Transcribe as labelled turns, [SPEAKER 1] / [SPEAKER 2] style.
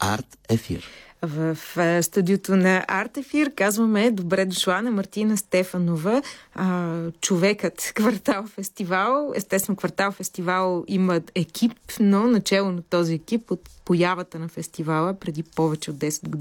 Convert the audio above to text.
[SPEAKER 1] Арт Ефир.
[SPEAKER 2] В студиото на Арт Ефир казваме добре дошла на Мартина Стефанова, човекът Квартал фестивал. Естествено, Квартал фестивал има екип, но начело на този екип от появата на фестивала преди повече от 10 години